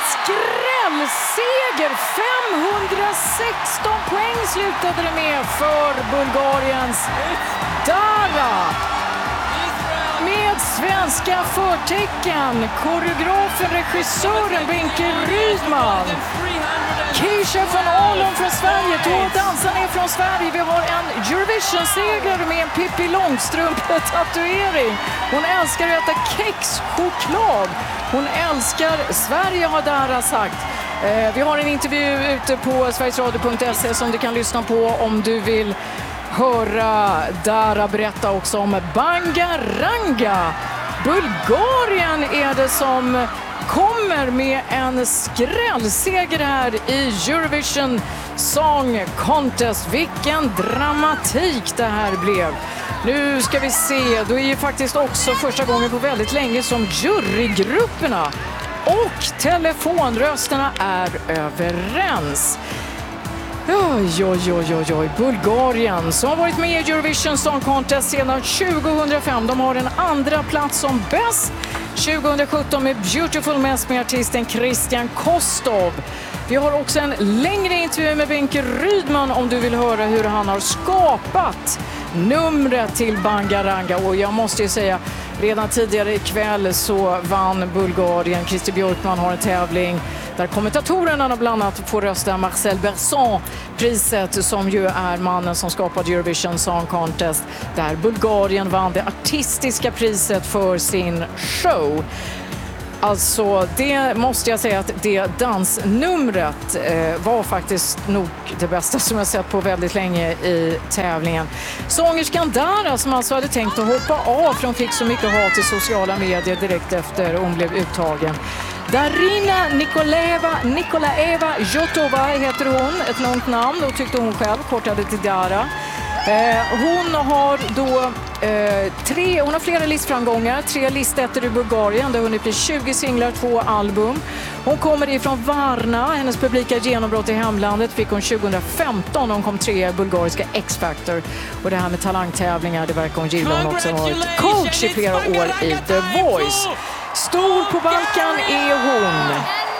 skrällseger! 516 poäng slutade det med för Bulgariens Dara. Med svenska förtecken, koreografen, regissören Benke Rydman. Keisha von Ahlon från Sverige, två dansare är från Sverige. Vi har en Eurovision-segrare med en Pippi Långstrump-tatuering. Hon älskar att äta kexchoklad. Hon älskar Sverige, har Dara sagt. Vi har en intervju ute på sverigesradio.se som du kan lyssna på om du vill höra Dara berätta också om Bangaranga. Bulgarien är det som kommer med en skrällseger här i Eurovision Song Contest. Vilken dramatik det här blev. Nu ska vi se, då är ju faktiskt också första gången på väldigt länge som jurygrupperna och telefonrösterna är överens. Oj. Bulgarien som har varit med i Eurovision Song Contest sedan 2005. De har en andra plats som bäst. 2017 med Beautiful Mess med artisten Christian Kostov. Vi har också en längre intervju med Benke Rydman om du vill höra hur han har skapat numret till Bangaranga. Och jag måste ju säga, redan tidigare ikväll så vann Bulgarien. Christer Björkman har en tävling där kommentatorerna bland annat får rösta Marcel Berson, priset som ju är mannen som skapade Eurovision Song Contest, där Bulgarien vann det artistiska priset för sin show. Alltså, det måste jag säga att det dansnumret var faktiskt nog det bästa som jag sett på väldigt länge i tävlingen. Sångerskan Dara som alltså hade tänkt att hoppa av för hon fick så mycket hat i sociala medier direkt efter hon blev uttagen. Darina Nikolaeva Jotova heter hon, ett långt namn, och tyckte hon själv, kortade till Dara. Hon har då hon har flera listframgångar, 3 listettor i Bulgarien, där hon hunnit bli 20 singlar, 2 album. Hon kommer ifrån Varna, hennes publika genombrott i hemlandet fick hon 2015 när hon kom 3 bulgariska X-Factor. Och det här med talangtävlingar, det verkar hon gilla. Hon också har varit coach i flera år i The Voice. Stor på Balkan är hon.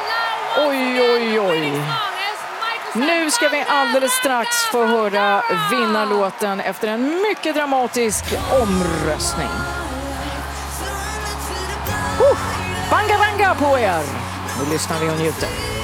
Oj. Nu ska vi alldeles strax få höra vinnarlåten efter en mycket dramatisk omröstning. Bangaranga på er! Nu lyssnar vi och njuter.